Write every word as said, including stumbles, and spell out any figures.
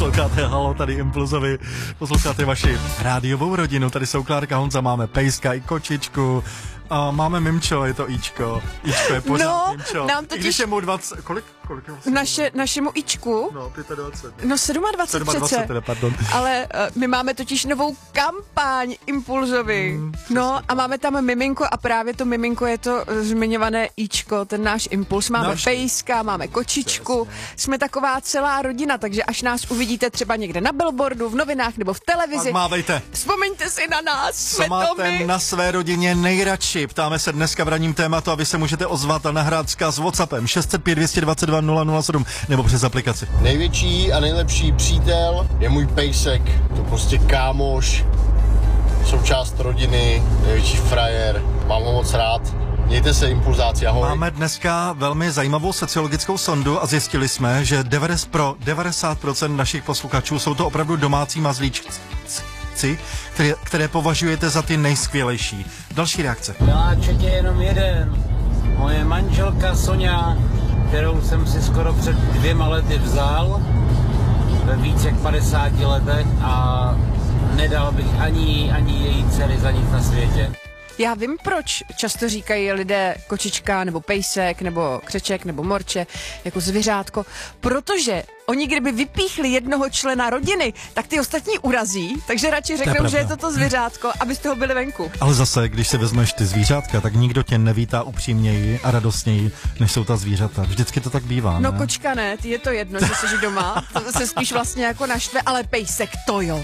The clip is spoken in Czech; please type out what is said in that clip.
Posloucháte Halo, tady Impulzovi, posloucháte vaši rádiovou rodinu, tady jsou Klárka, Honza, máme Pejska i kočičku, a máme Mimčo, je to Ičko, Ičko je pořád no, Mimčo, nám totiž... i když je mu dvacet, kolik? kolik je vlastně Naše, našemu Ičku? No, dvacet pět. No, dvacet sedm dvacet sedm přece. teda, pardon. Ale uh, my máme totiž novou kampaň Impulzovi. Mm, no a máme tam miminko a právě to miminko je to uh, zmiňované Ičko, ten náš Impuls. Máme Naši. Pejska, máme kočičku, Přesně. jsme taková celá rodina, takže až nás uvidíte třeba někde na billboardu, v novinách nebo v televizi, Tak mávejte. vzpomeňte si na nás, Co jsme to máte my. na své rodině nejradši? Ptáme se dneska v ranním tématu a vy se můžete ozvat a nahrát vzkaz WhatsAppem šest set pět, dvě dva dva, nula nula sedm nebo přes aplikaci. Největší a nejlepší přítel je můj pejsek, to prostě kámoš, součást rodiny, největší frajer, mám ho moc rád. Mějte se, impulzáci, ahoj. Máme dneska velmi zajímavou sociologickou sondu a zjistili jsme, že devadesát pro devadesát procent našich posluchačů jsou to opravdu domácí mazlíčci, které, které považujete za ty nejskvělejší. Další reakce. Miláček je jenom jeden. Moje manželka Soňa, kterou jsem si skoro před dvěma lety vzal, ve víc jak padesáti letech a nedal bych ani, ani její dcery za nic na světě. Já vím, proč často říkají lidé kočička, nebo pejsek, nebo křeček, nebo morče, jako zvířátko, protože oni kdyby vypíchli jednoho člena rodiny, tak ty ostatní urazí, takže radši řeknou, že je to to zvířátko, aby z toho byli venku. Ale zase, když si vezmeš ty zvířátka, tak nikdo tě nevítá upřímněji a radostněji, než jsou ta zvířata. Vždycky to tak bývá, No ne? kočka ne, ty je to jedno, že jsi doma, to se spíš vlastně jako naštve, ale pejsek to jo.